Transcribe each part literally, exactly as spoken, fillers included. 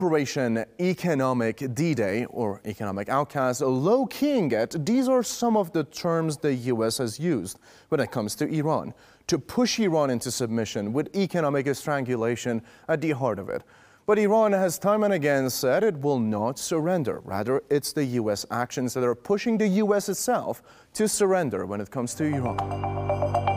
Operation Economic D-Day, or Economic Outcast, low-keying it, these are some of the terms the U S has used when it comes to Iran, to push Iran into submission with economic strangulation at the heart of it. But Iran has time and again said it will not surrender. Rather, it's the U S actions that are pushing the U S itself to surrender when it comes to Iran.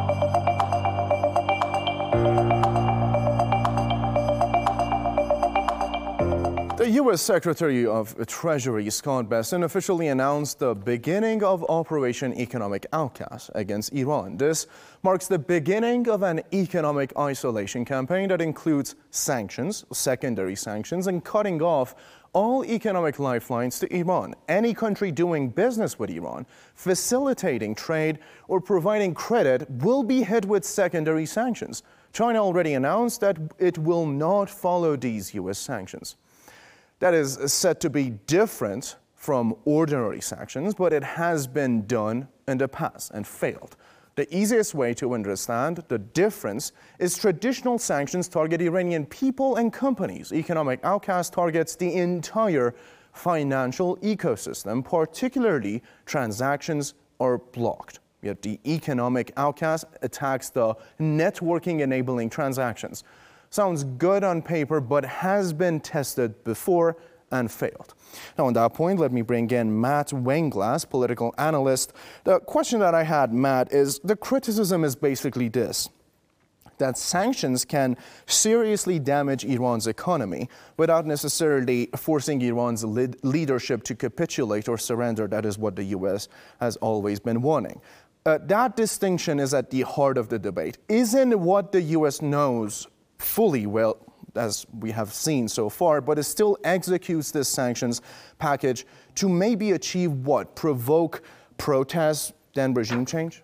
The U S Secretary of Treasury, Scott Bessent, officially announced the beginning of Operation Economic Outcast against Iran. This marks the beginning of an economic isolation campaign that includes sanctions, secondary sanctions, and cutting off all economic lifelines to Iran. Any country doing business with Iran, facilitating trade, or providing credit will be hit with secondary sanctions. China already announced that it will not follow these U S sanctions. That is said to be different from ordinary sanctions, but it has been done in the past and failed. The easiest way to understand the difference is traditional sanctions target Iranian people and companies. Economic Outcast targets the entire financial ecosystem, particularly transactions are blocked. Yet the Economic Outcast attacks the networking enabling transactions. Sounds good on paper, but has been tested before and failed. Now, on that point, let me bring in Matt Weinglass, political analyst. The question that I had, Matt, is the criticism is basically this, that sanctions can seriously damage Iran's economy without necessarily forcing Iran's lead leadership to capitulate or surrender. That is what the U S has always been wanting. Uh, that distinction is at the heart of the debate. Isn't what the U S knows fully well, as we have seen so far, but it still executes this sanctions package to maybe achieve what? Provoke protests, then regime change?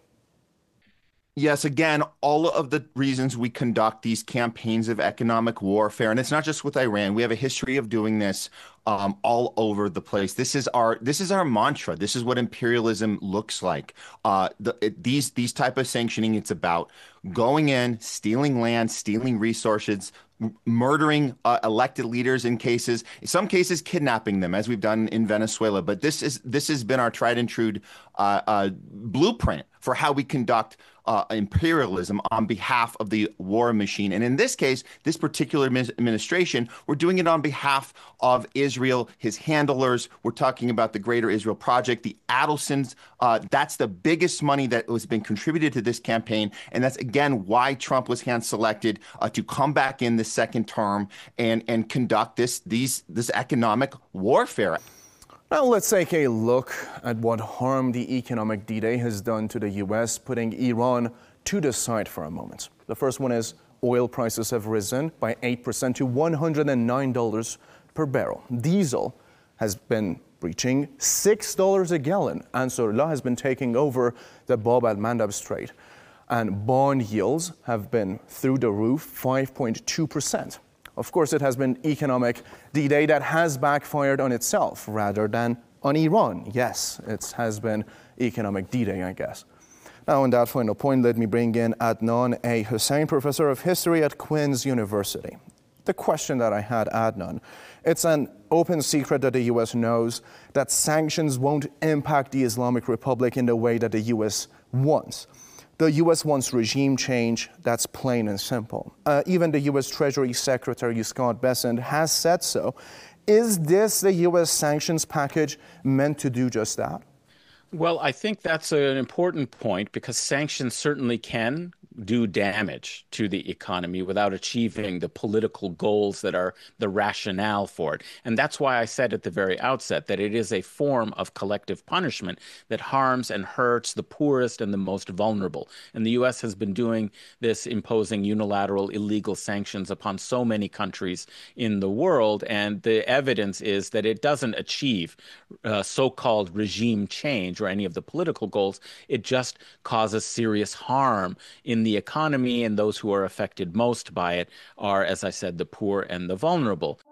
Yes, again, all of the reasons we conduct these campaigns of economic warfare, and it's not just with Iran. We have a history of doing this um, all over the place. This is our this is our mantra. This is what imperialism looks like. Uh, the, it, these these type of sanctioning, it's about going in, stealing land, stealing resources, murdering uh, elected leaders in cases, in some cases kidnapping them, as we've done in Venezuela. But this is this has been our tried and true uh, uh, blueprint for how we conduct Uh, imperialism on behalf of the war machine. And in this case, this particular administration, we're doing it on behalf of Israel, his handlers. We're talking about the Greater Israel Project, the Adelsons. Uh, that's the biggest money that has been contributed to this campaign. And that's, again, why Trump was hand-selected uh, to come back in the second term and, and conduct this, these, this economic warfare. Now let's take a look at what harm the Economic D-Day has done to the U S, putting Iran to the side for a moment. The first one is oil prices have risen by eight percent to one hundred nine dollars per barrel. Diesel has been reaching six dollars a gallon. Ansarullah has been taking over the Bab al-Mandab Strait. And bond yields have been through the roof, five point two percent. Of course, it has been Economic D-Day that has backfired on itself rather than on Iran. Yes, it has been Economic D-Day, I guess. Now, on that final point, let me bring in Adnan A. Hussein, professor of history at Queen's University. The question that I had, Adnan, it's an open secret that the U S knows that sanctions won't impact the Islamic Republic in the way that the U S wants. The U S wants regime change, that's plain and simple. Uh, even the U S Treasury Secretary, Scott Bessent, has said so. Is this the U S sanctions package meant to do just that? Well, I think that's an important point because sanctions certainly can do damage to the economy without achieving the political goals that are the rationale for it. And that's why I said at the very outset that it is a form of collective punishment that harms and hurts the poorest and the most vulnerable. And the U S has been doing this, imposing unilateral illegal sanctions upon so many countries in the world. And the evidence is that it doesn't achieve uh, so-called regime change or any of the political goals. It just causes serious harm in the economy, and those who are affected most by it are, as I said, the poor and the vulnerable.